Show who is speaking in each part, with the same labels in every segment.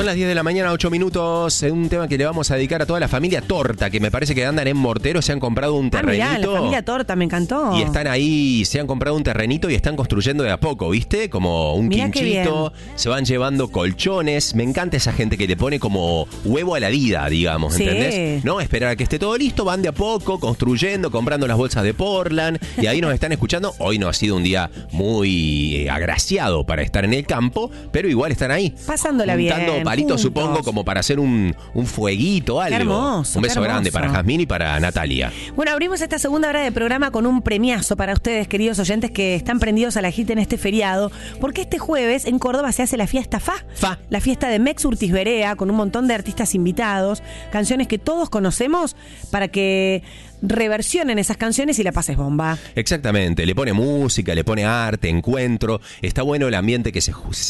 Speaker 1: Son las 10 de la mañana, 8 minutos. Un tema que le vamos a dedicar a toda la familia Torta, que me parece que andan en Mortero, se han comprado un terrenito.
Speaker 2: Mirá, la familia Torta, me encantó.
Speaker 1: Y están ahí, se han comprado un terrenito y están construyendo de a poco, ¿viste? Como un
Speaker 2: Mirá
Speaker 1: quinchito, se van llevando colchones. Me encanta esa gente que le pone como huevo a la vida, digamos,
Speaker 2: Sí.
Speaker 1: ¿entendés? No, esperar a que esté todo listo, van de a poco, construyendo, comprando las bolsas de Portland. Y ahí nos están escuchando. Hoy no ha sido un día muy agraciado para estar en el campo, pero igual están ahí.
Speaker 2: Pasándola bien.
Speaker 1: Juntando palitos,
Speaker 2: juntos.
Speaker 1: supongo, como para hacer un fueguito, algo.
Speaker 2: Qué hermoso,
Speaker 1: un beso
Speaker 2: qué
Speaker 1: grande
Speaker 2: hermoso.
Speaker 1: para Jazmín y para Natalia.
Speaker 2: Bueno, abrimos esta segunda hora de programa con un premiazo para ustedes, queridos oyentes que están prendidos a la hit en este feriado, porque este jueves en Córdoba se hace la fiesta FA. La fiesta de Mex Urtiz Berea, con un montón de artistas invitados, canciones que todos conocemos, para que reversionen esas canciones y la pases bomba.
Speaker 1: Exactamente, le pone música, le pone arte, encuentro. Está bueno el ambiente que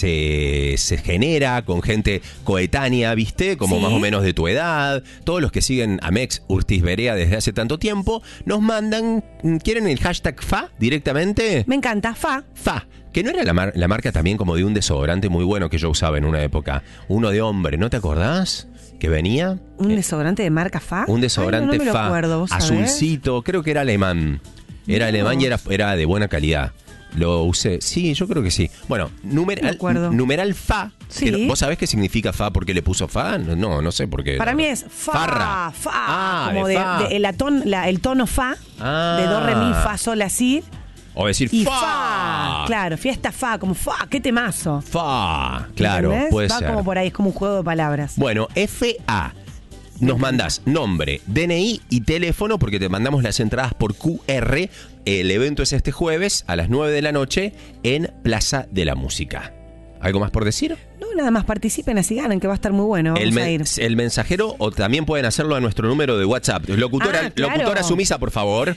Speaker 1: se genera con gente coetánea, ¿viste? Como
Speaker 2: Sí.
Speaker 1: más o menos de tu edad. Todos los que siguen a Mex Urtiz Berea desde hace tanto tiempo nos mandan, ¿quieren el hashtag FA directamente?
Speaker 2: Me encanta, FA.
Speaker 1: FA, que no era la marca también como de un desodorante muy bueno que yo usaba en una época. Uno de hombre, ¿no te acordás? Que venía.
Speaker 2: ¿Un desodorante de marca FA?
Speaker 1: Un desodorante
Speaker 2: Ay, no me lo
Speaker 1: FA,
Speaker 2: acuerdo, ¿vos sabés?
Speaker 1: azulcito, creo que era alemán. Era alemán y era de buena calidad. Lo usé, sí, yo creo que sí. Bueno,
Speaker 2: No me acuerdo.
Speaker 1: numeral FA.
Speaker 2: Sí.
Speaker 1: Que ¿vos sabés qué significa FA? ¿Por qué le puso FA? No sé por qué.
Speaker 2: Para mí es fa,
Speaker 1: Farra.
Speaker 2: fa,
Speaker 1: Ah,
Speaker 2: como
Speaker 1: de fa.
Speaker 2: el tono fa,
Speaker 1: Ah.
Speaker 2: de do, re, mi, fa, sol, así.
Speaker 1: O decir
Speaker 2: Y
Speaker 1: FA.
Speaker 2: fa, claro, fiesta fa, como fa, qué temazo.
Speaker 1: FA, claro,
Speaker 2: ¿Entendés?
Speaker 1: puede
Speaker 2: Va
Speaker 1: ser.
Speaker 2: como por ahí, es como un juego de palabras.
Speaker 1: Bueno, FA. Nos mandás nombre, DNI y teléfono porque te mandamos las entradas por QR. El evento es este jueves a las 9 de la noche en Plaza de la Música. ¿Algo más por decir?
Speaker 2: No, nada más participen, así ganan, que va a estar muy bueno. Vamos a ir.
Speaker 1: El mensajero, o también pueden hacerlo a nuestro número de WhatsApp. Locutora,
Speaker 2: Claro.
Speaker 1: locutora sumisa, por favor.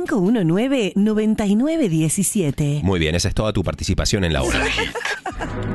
Speaker 2: 351-519-9917.
Speaker 1: Muy bien, esa es toda tu participación en la hora.